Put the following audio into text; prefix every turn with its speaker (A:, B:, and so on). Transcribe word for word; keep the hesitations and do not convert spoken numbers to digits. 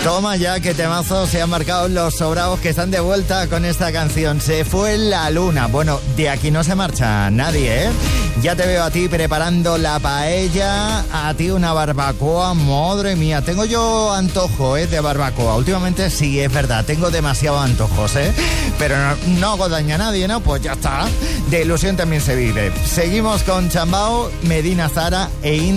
A: Toma ya, que temazo se han marcado los sobraos que están de vuelta con esta canción. Se fue la luna. Bueno, de aquí no se marcha nadie, ¿eh? Ya te veo a ti preparando la paella, a ti una barbacoa. Madre mía, tengo yo antojo, ¿eh? De barbacoa. Últimamente sí, es verdad, tengo demasiados antojos, ¿eh? Pero no, no hago daño a nadie, ¿no? Pues ya está. De ilusión también se vive. Seguimos con Chambao, Medina Zara e